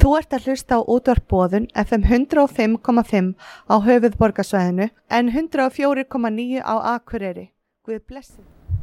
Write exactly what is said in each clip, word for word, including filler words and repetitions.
Þú ert að hlusta á útvarp Boðun F M hundrað og fimm komma fimm á höfuðborgarsvæðinu en hundrað og fjögur komma níu á Akureyri. Guð blessi.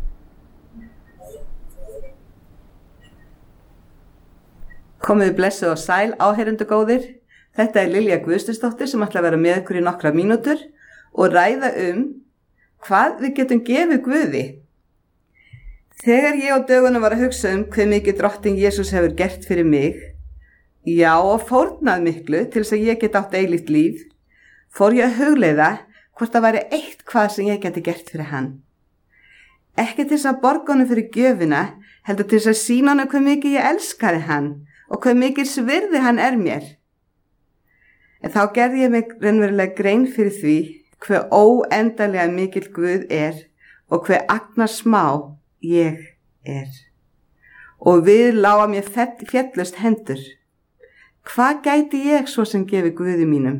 Komiði blessuð og sæl áheyrendur góðir. Þetta er Lilja Guðstusdóttir sem ætla að vera með ykkur í nokkra mínútur og ræða um hvað við getum gefið Guði. Þegar ég á dögunum var að hugsa um hve mikið drottinn Jesús hefur gert fyrir mig, já og fórnað miklu til þess að ég get átt eilíft líf, fór ég að hugleiða hvort það væri eitthvað sem ég geti gert fyrir hann. Ekki til þess að borga honum fyrir gjöfina, heldur til þess að sýna honum hve mikið ég elskaði hann og hve mikið svirði hann er mér. En þá gerði ég mig raunverulega grein fyrir því hve óendanlega mikill Guð er og hve agnarsmá ég er. Og við lága mér féllust hendur. Hvað gæti ég svo sem gefi Guði mínum?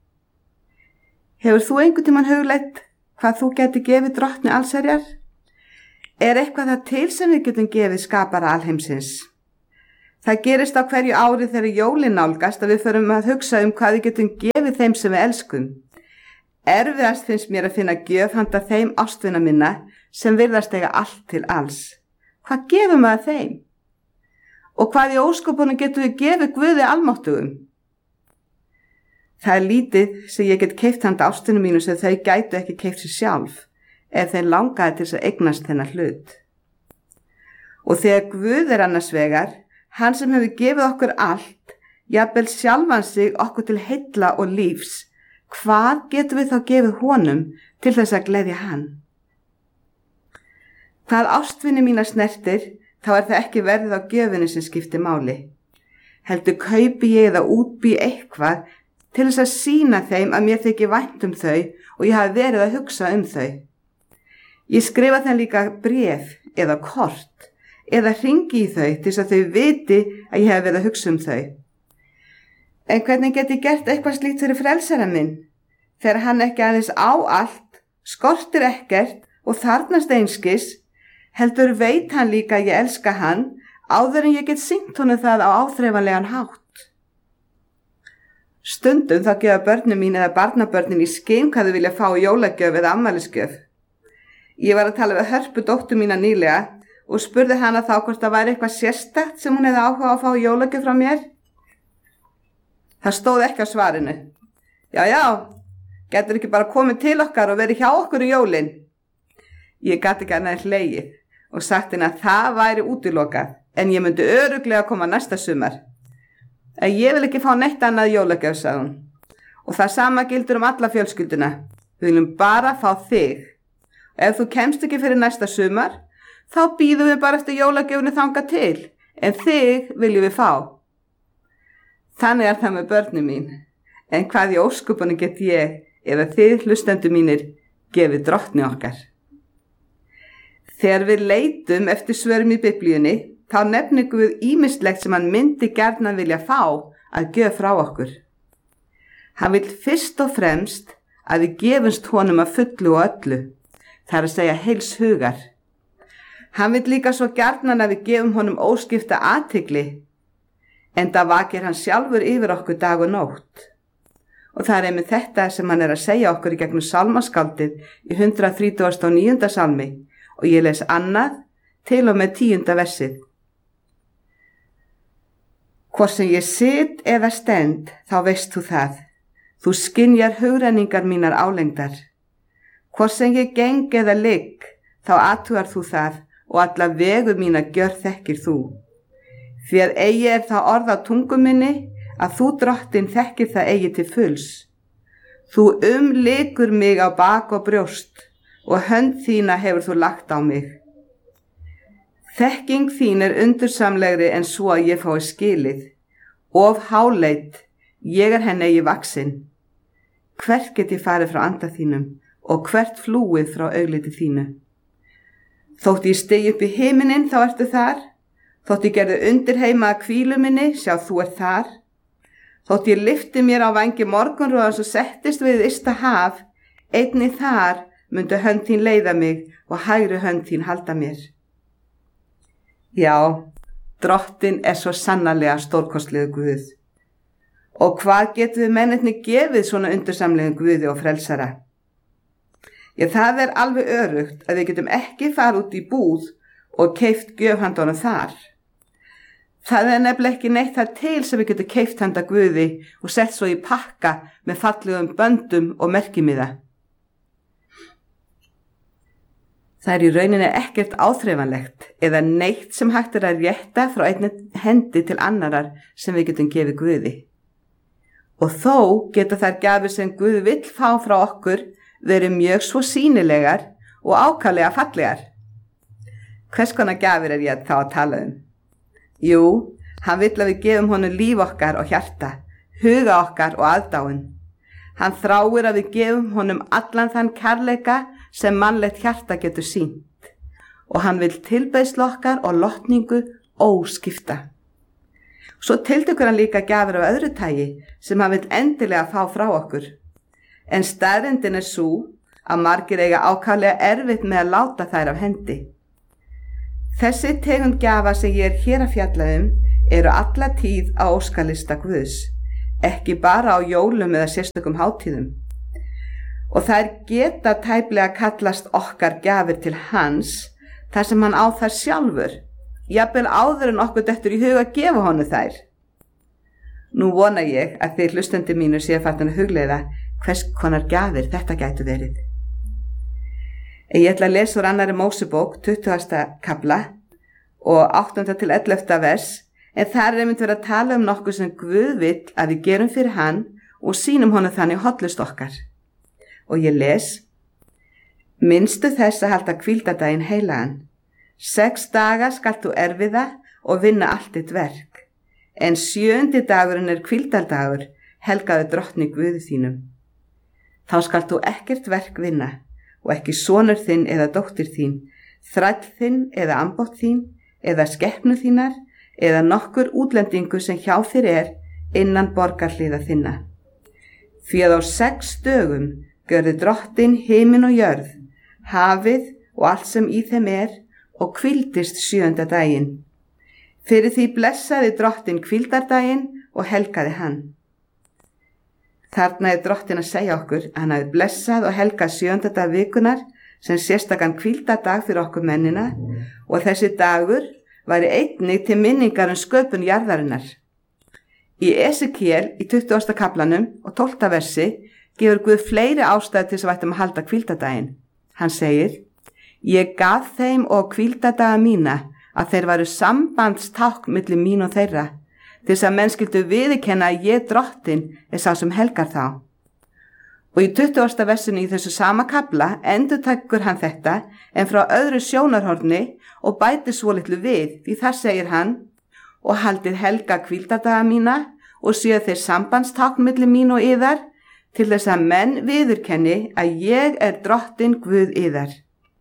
Hefur þú einhvern tímann hugleitt hvað þú gæti gefið drottni allsherjar? Er eitthvað það til sem við getum gefið skapara alheimsins? Það gerist á hverju ári þegar jólin nálgast að við förum að hugsa um hvað við getum gefið þeim sem við elskum. Erfiðast finnst mér að finna gjöf handa þeim ástvina minna sem virðast eiga allt til alls. Hvað gefum við þeim? Og hvað í ósköpunum getum við gefið Guði almáttugum? Það er lítið sem ég get keypt handa ástvinu mínu sem þau gætu ekki keypt sér sjálf ef þeir langaði til þess að eignast þennan hlut. Og þegar Guð er annars vegar, hann sem hefur gefið okkur allt, jafnvel sjálfan sig okkur til heilla og lífs, hvað getum við þá gefið honum til þess að gleðja hann? Hvað ástvini mína snertir, þá er það ekki verðið á gjöfinni sem skiptir máli. Heldur kaupi ég eða útbý eitthvað til þess að sýna þeim að mér þykir vænt um þau og ég hafi verið að hugsa um þau. Ég skrifa þeim líka bréf eða kort eða hringi í þau til þess að þau viti að ég hef verið að hugsa um þau. En hvernig get ég gert eitthvað slíkt fyrir frelsara minn? Þegar hann ekki aðeins á allt, skortir ekkert og þarnast einskis, heldur veit hann líka að ég elska hann áður en ég get sýnt honum það á áþreifanlegan hátt. Stundum þá gefa börnum mín eða barnabörnin í skyn hvað þau vilja fá jólagjöf eða afmælisgjöf. Ég var að tala við Hörpu dóttur mína nýlega og spurði hana þá hvort það væri eitthvað sérstakt sem hún hefði áhuga að fá jólagjöf frá mér. Það stóð ekki á svarinu. Já, já, getur ekki bara komið til okkar og verið hjá okkur í jólin? Ég gat ekki annað hlegið og sagt henni að það væri útilokað en ég myndi örugglega koma næsta sumar. En ég vil ekki fá neitt annað jólagjöf, sagði hún. Og það sama gildur um alla fjölskylduna. Við viljum bara fá þig. Ef þú kemst ekki fyrir næsta sumar, þá bíðum við bara eftir jólagjöfni þangað til, en þig viljum við fá. Þannig er það með börnum mín. En hvað í ósköpunum get ég, eða þið hlustendur mínir, gefið drottni okkar? Þegar við leitum eftir svörum í Biblíunni, þá nefnir Guð ýmislegt sem hann myndi gjarnan vilja fá að gjöf frá okkur. Hann vill fyrst og fremst að við gefumst honum að fullu og öllu, það er að segja heils hugar. Hann vill líka svo gjarnan að við gefum honum óskipta athygli, en það vakir hann sjálfur yfir okkur dag og nótt. Og það er einmitt þetta sem hann er að segja okkur í gegnum sálmaskáldið í hundrað þrítugasta og níunda sálmi og ég les annað til og með tíunda versið. Hvort sem ég sit eða stend, þá veist þú það. Þú skynjar hugrenningar mínar álengdar. Hvort sem ég geng eða ligg, þá athugar þú það og alla vegu mína gjör þekkir þú. Því að eigi er það orð á tungu minni að þú drottinn þekkir það eigi til fulls. Þú umlykur mig á bak og brjóst og hönd þína hefur þú lagt á mig. Þekking þín er undursamlegri en svo að ég fái skilið. Of háleit, ég er henni eigi vaksin. Hvert get ég farið frá anda þínum og hvert flúið frá augliti þínu. Þótt ég stigi upp í himininn, þá ertu þar. Þótt ég gerði undir heima að hvílu minni, sjá þú ert þar. Þótt ég lyfti mér á vængi morgunróðans og settist við ysta haf, einnig þar myndi hönd þín leiða mig og hægri hönd þín halda mér. Já, drottinn er svo sannarlega stórkostlegur Guð. Og hvað getum við mennirni gefið svona undursamlegum Guði og frelsara? Já, það er alveg örugt að við getum ekki fara út í búð og keypt gjöf handa honum þar. Það er nefnilega ekki neitt það til sem við getum keypt handa Guði og sett svo í pakka með fallegum böndum og merkimiða. Það er í rauninni ekkert áþreifanlegt eða neitt sem hægt er að rétta frá einni hendi til annarar sem við getum gefið Guði. Og þó geta þær gjafir sem Guð vill fá frá okkur verið mjög svo sýnilegar og ákaflega fallegar. Hvers konar gjafir er ég þá að tala um? Jú, hann vill að við gefum honum líf okkar og hjarta, huga okkar og aðdáun. Hann þráir að við gefum honum allan þann kærleika sem mannlegt hjarta getur sýnt og hann vill tilbeiðslu okkar og lotningu óskipta. Svo tiltekur hann líka gjafir af öðru tagi sem hann vill endilega fá frá okkur. En staðreyndin er sú að margir eiga ákaflega erfitt með að láta þær af hendi. Þessi tegund gjafa sem ég er hér að fjalla um eru alla tíð á óskalista Guðs, ekki bara á jólum eða sérstökum hátíðum. Og þær geta tæplega kallast okkar gjafir til hans þar sem hann á þær sjálfur, jafnvel áður en okkur dettur í hug að gefa honum þær. Nú vona ég að þið hlustendur mínu séu farnir að hugleiða hvers konar gjafir þetta gætu verið. Ég ætla að lesa úr annarri Mósebók, tuttugasta kafla og áttunda til ellefta vers, en þar er einmitt verið að tala um nokkuð sem Guð vill að við gerum fyrir hann og sýnum honum þannig hollust okkar. Og ég les: Minnstu þess að halda hvíldardaginn heilagan. Sex daga skalt þú erfiða og vinna allt þitt verk. En sjöundi dagurinn er hvíldardagur, helgaðu drottni Guði þínum. Þá skalt þú ekkert verk vinna, og ekki sonur þinn eða dóttir þín, þræll þinn eða ambott þín, eða skepnu þínar, eða nokkur útlendingur sem hjá þér er innan borgarhliða þinna. Því að á sex dögum gjörði drottin himin og jörð, hafið og allt sem í þeim er, og hvíldist sjöunda daginn. Fyrir því blessaði drottin hvíldardaginn og helgaði hann. Þarna er drottin að segja okkur að hann hafi blessað og helgað sjöunda dag vikunar sem sérstakann hvíldardag fyrir okkur mennina og þessi dagur væri einnig til minningar um sköpun jarðarinnar. Í Esekiel í tuttugasta kaflanum og tólfta versi gefur Guð fleiri ástæður til þess að vættum að halda hvíldardaginn. Hann segir: Ég gaf þeim og hvíldardaga mína að þeir væru sambandstákn milli mín og þeirra, til þess að menn skyldu viðurkenna að ég drottin er sá sem helgar þá. Og í tuttugasta versinu í þessu sama kafla endurtekur hann þetta en frá öðru sjónarhorni og bætir svolitlu við, því þar segir hann: Og haldið helga hvíldardaga mína og séu þeir sambandstákn milli mín og yðar, til þess að menn viðurkenni að ég er drottin Guð yðar.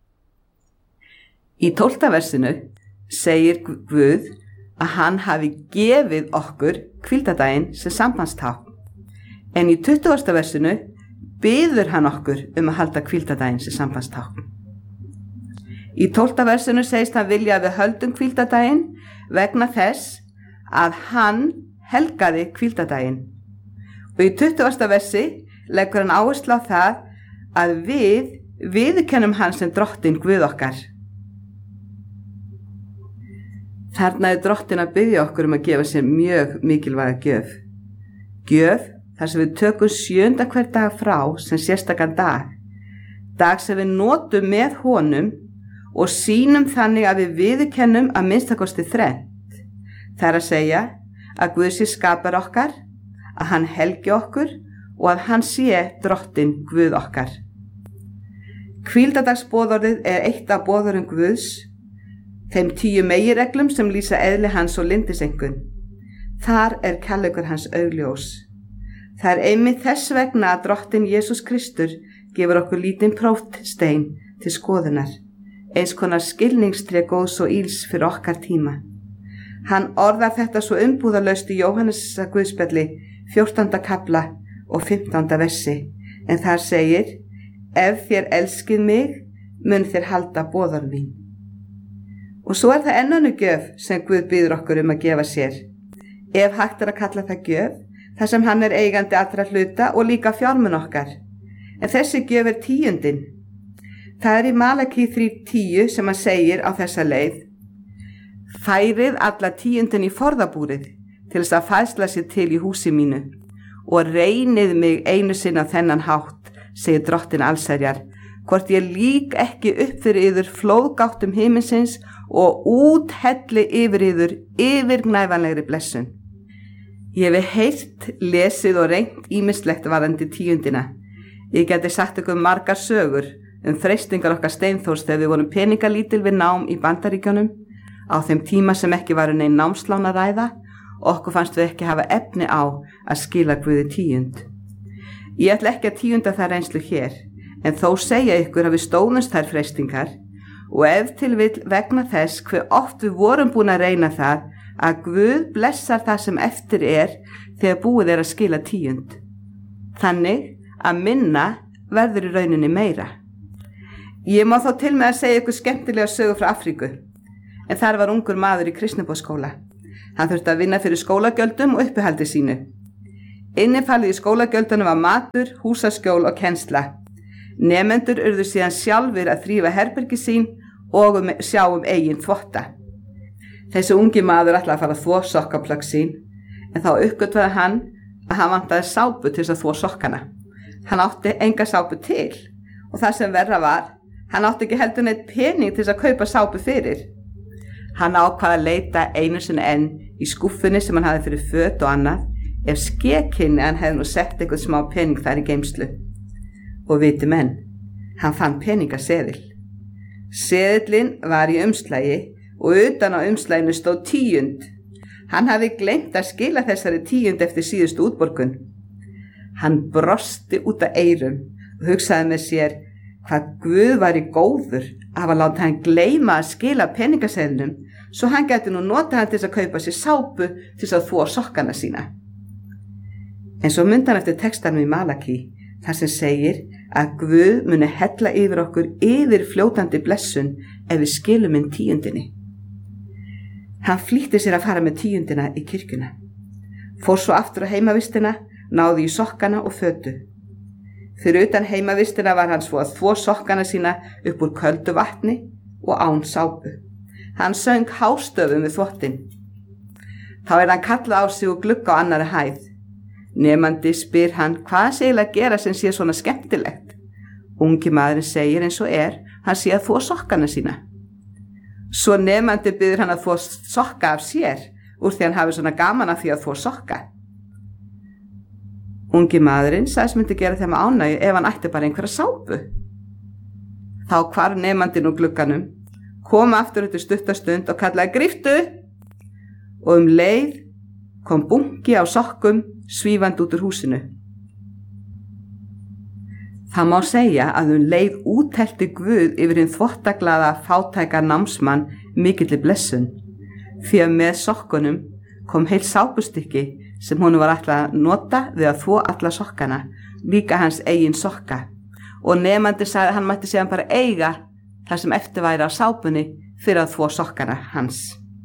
Í tólfta versinu segir Guð að hann hafi gefið okkur hvíldardaginn sem sambandstákn. En í tuttugasta versinu biður hann okkur um að halda hvíldardaginn sem sambandstákn. Í tólfta versinu segist hann vilja að við höldum hvíldardaginn vegna þess að hann helgaði hvíldardaginn. Og í tuttugasta versi leggur hann áherslu á það að við viðurkennum hann sem drottin Guð okkar. Þarna er drottin að biðja okkur um að gefa sér mjög mikilvæga gjöf. Gjöf þar sem við tökum sjönda hver dag frá sem sérstakann dag. Dag sem við notum með honum og sýnum þannig að við viðurkennum að minnstakosti þrennt. Það er að segja að Guð sé skapar okkar, að hann helgi okkur og að hann sé drottin Guð okkar. Hvíldardagsboðorðið er eitt af boðorðum Guðs, þeim tíu meginreglum sem lýsa eðli hans og lindisengun. Þar er kærleikur hans augljós. Það er einmitt þess vegna að drottin Jesús Kristur gefur okkur lítinn prófstein til skoðunar, eins konar skilningstré góðs og íls fyrir okkar tíma. Hann orðar þetta svo umbúðalaust í Jóhannesar Guðspjalli fjórtánda kafla og fimmtánda versi, en þar segir: Ef þér elskið mig, mun þér halda boðorð mín. Og svo er það enn önnur gjöf sem Guð biður okkur um að gefa sér. Ef hægt er að kalla það gjöf, þar sem hann er eigandi allra hluta og líka fjármun okkar. En þessi gjöf er tíundin. Það er í Malakí þrjú tíu sem hann segir á þessa leið: Færið alla tíundin í forðabúrið til þess að fæðsla sér til í húsi mínu og reynið mig einu sinni á þennan hátt, segir drottin allsherjar, hvort ég lík ekki upp fyrir yður flóðgáttum himinsins og úthelli yfir yður yfirgnæfanlegri blessun. Ég hef heyrt, lesið og reynt ýmislegt varðandi tíundina. Ég geti sagt ykkur margar sögur um freistingar okkar Steinþórs þegar við vorum peningalítil við nám í Bandaríkjunum á þeim tíma sem ekki varu nein námslán að ræða og okkur fannst við ekki hafa efni á að skila Guði tíund. Ég ætla ekki að tíunda það reynslu hér, en þó segja ykkur að við stóðumst þær freistingar og ef til vill vegna þess hve oft við vorum búin að reyna það að Guð blessar það sem eftir er þegar búið er að skila tíund. Þannig að minna verður í rauninni meira. Ég má þá til með að segja ykkur skemmtilega sögu frá Afríku, en þar var ungur maður í kristniboðsskóla. Hann þurfti að vinna fyrir skólagjöldum og uppihaldi sínu. Innifalið í skólagjöldunum var matur, húsaskjól og kennsla. Nemendur urðu síðan sjálfur að þrífa herbergi sín og um, sjá um eigin þvotta. Þessi ungi maður ætlaði að fara að þvo sokkaplögg sín, en þá uppgötvaði hann að hann vantaði sápu til þess að þvo sokkana. Hann átti enga sápu til og það sem verra var, hann átti ekki heldur neitt pening til þess að kaupa sápu fyrir. Hann ákvað að leita einu sinni enn í skúffunni sem hann hafði fyrir föt og annað, ef skekinni hann hefði nú sett eitthvað smá pening þar í geymslu. Og viti menn, hann fann peningaseðil. Seðillinn var í umslagi og utan á umslaginu stóð tíund. Hann hafði gleymt að skila þessari tíund eftir síðustu útborgun. Hann brosti út af eyrum og hugsaði með sér hvað Guð var í góður að hafa látið hann gleyma að skila peningaseðlunum svo hann gæti nú nota hann til þess að kaupa sér sápu til þess að þvo sokkana sína. En svo myndi hann eftir textanum í Malakí þar sem segir að Guð muni hella yfir okkur yfir fljótandi blessun ef við skilum inn tíundinni. Hann flýtti sér að fara með tíundina í kirkjuna, fór svo aftur á heimavistina, náði í sokkana og fötu. Fyrir utan heimavistina var hann svo að þvo sokkana sína upp úr köldu vatni og án sápu. Hann söng hástöfum við þvottinn. Þá er hann kallað á sig og glugga á annarri hæð. Nemandi spyr hann hvað sé eiginlega að gera sem sé svona skemmtilegt. Ungi maðurinn segir eins og er, hann sé að þvo sokkana sína. Svo nemandi biður hann að þvo sokka af sér úr því hann hafi svona gaman af því að þvo sokka. Ungi maðurinn sagðist myndi gera þeim ánægju ef hann ætti bara einhverja sápu. Þá hvarf nemandinn úr glugganum, kom aftur eftir stuttastund og kallaði gríftu og um leið kom bunki á sokkum svífandi út úr húsinu. Það má segja að um leið úthelti Guð yfir hinn þvottaglaða fátæka námsmann mikilli blessun, því að með sokkunum kom heil sápustykki sem honum var ætlað að nota við að þvo alla sokkana, líka hans eigin sokka, og nemandi sagði að hann mætti síðan bara eiga það sem eftir væri á sápunni fyrir að þvo sokkana hans.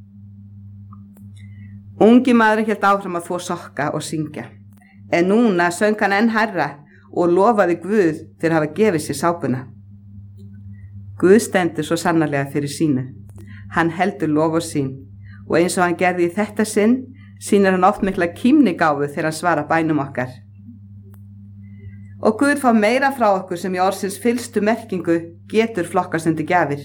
Ungi maðurinn hélt áfram að þvo sokka og syngja, en núna söng hann enn hærra og lofaði Guð fyrir að hafa gefið sér sápuna. Guð stendur svo sannarlega fyrir sínu. Hann heldur loforð sín og eins og hann gerði í þetta sinn, sýnir hann oft mikla kímnigáfu þegar hann svarar bænum okkar. Og Guð fá meira frá okkur sem í orðsins fyllstu merkingu getur flokkast undir gjafir.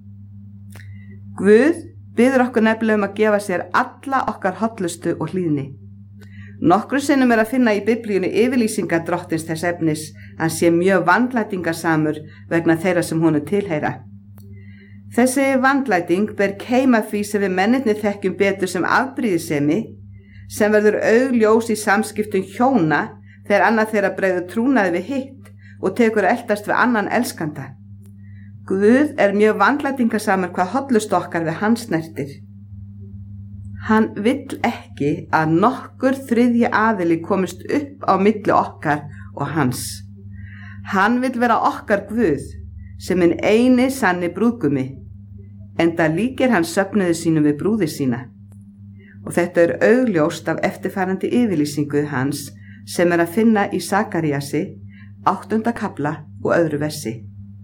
Guð biður okkur nefnilega um að gefa sér alla okkar hollustu og hlýðni. Nokkru sinnum er að finna í biblíunni yfirlýsingar drottins þess efnis hann sé mjög vandlætingarsamur vegna þeirra sem honum tilheyra. Þessi vandlæting ber keim af því sem við mennirnir þekkjum betur sem afbrýðisemi, sem verður augljós í samskiptum hjóna þegar annað þeirra bregður trúnaði við hitt og tekur að eltast við annan elskanda. Guð er mjög vandlætingarsamur hvað hollust okkar við hans snertir. Hann vill ekki að nokkur þriðji aðili komist upp á milli okkar og hans. Hann vill vera okkar Guð sem hinn eini sanni brúðgumi, enda líkir hann söfnuði sínum við brúði sína. og þetta er augljóst af eftirfarandi yfirlýsingu hans sem er að finna í Sakaríasi, áttunda kafla og öðru versi.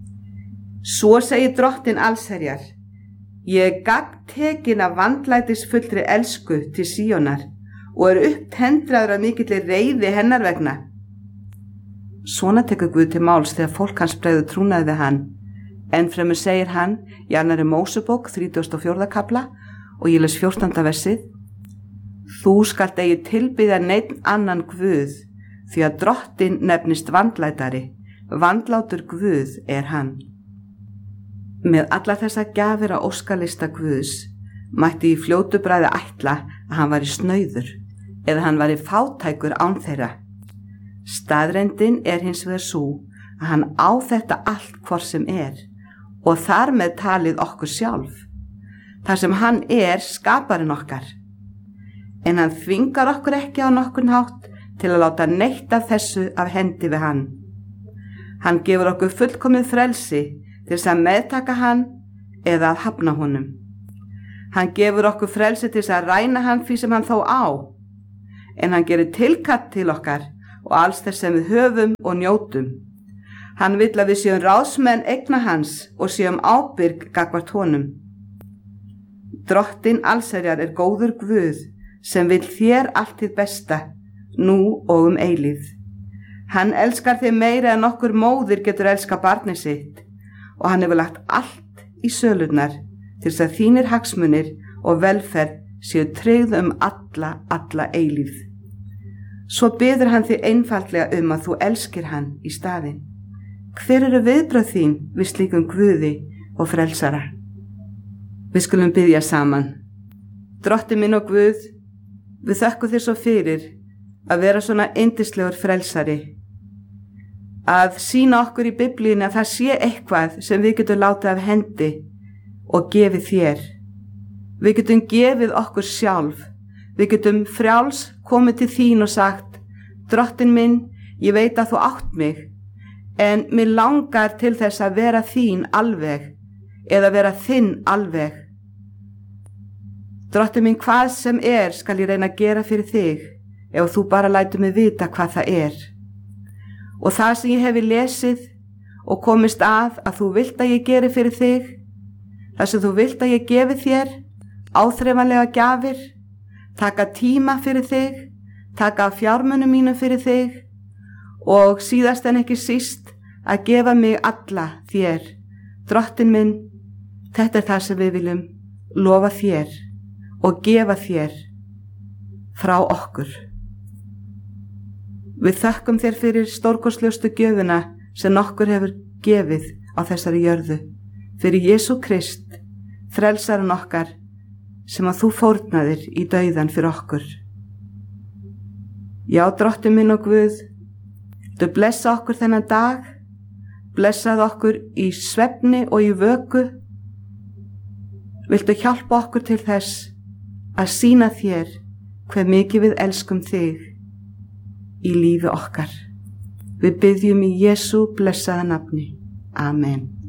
Svo segir Drottinn allsherjar, ég er gagntekin af vandlætisfullri elsku til Síonar og er upptendraður af mikilli reiði hennar vegna. Svona tekur Guð til máls þegar fólk hans bregður trúnaði við hann. Ennfremur segir hann í annarri Mósebók, þrítugasta og fjórða kafla og ég les fjórtánda versið, þú skalt eigi tilbiðja neinn annan Guð, því að Drottinn nefnist vandlætari, vandlátur Guð er hann. Með alla þessa gjafir á óskalista Guðs mætti í fljótu bragði ætla að hann væri snauður eða hann væri fátækur án þeirra. Staðreyndin er hins vegar sú að hann á þetta allt hvort sem er og þar með talið okkur sjálf. Þar sem hann er skaparinn okkar. En hann þvingar okkur ekki á nokkurn hátt til að láta neitt af þessu af hendi við hann. Hann gefur okkur fullkomið frelsi til þess að meðtaka hann eða að hafna honum. Hann gefur okkur frelsi til þess að ræna hann því sem hann þó á, en hann gerir tilkall til okkar og alls þess sem við höfum og njótum. Hann vill að við séum ráðsmenn eigna hans og séum ábyrg gagnvart honum. Drottinn allsherjar er góður Guð sem vill þér allt hið besta, nú og um eilíð. Hann elskar þig meira en nokkur móðir getur elskað barnið sitt og hann hefur lagt allt í sölurnar til þess að þínir hagsmunir og velferð séu tryggð um alla, alla eilíð. Svo biður hann þig einfaldlega um að þú elskir hann í staðinn. Hver eru viðbrögð þín við slíkum Guði og frelsara? Við skulum biðja saman. Drottinn minn og Guð, við þökkum þér svo fyrir að vera svona yndislegur frelsari. Að sýna okkur í Biblíunni að það sé eitthvað sem við getum látið af hendi og gefið þér. Við getum gefið okkur sjálf. Við getum frjáls komið til þín og sagt, Drottinn minn, ég veit að þú átt mig, en mér langar til þess að vera þín alveg eða vera þinn alveg. Drottinn minn, hvað sem er skal ég reyna að gera fyrir þig ef þú bara lætur mig vita hvað það er. Og það sem ég hefi lesið og komist að að þú vilt að ég geri fyrir þig, það sem þú vilt að ég gefi þér, áþreifanlega gjafir, taka tíma fyrir þig, taka af fjármunum mínum fyrir þig og síðast en ekki síst að gefa mig alla þér. Drottinn minn, þetta er það sem við viljum lofa þér og gefa þér frá okkur. Við þökkum þér fyrir stórkostljóstu gjöfuna sem okkur hefur gefið á þessari jörðu, fyrir Jesú Krist, frelsarinn okkar, sem að þú fórnaðir í dauðan fyrir okkur. Já, Drottinn minn og Guð, þú blessa okkur þennan dag, blessað okkur í svefni og í vöku. Viltu hjálpa okkur til þess að sýna þér hve mikið við elskum þig í lífi okkar. Við biðjum í Jesú blessaða nafni. Amen.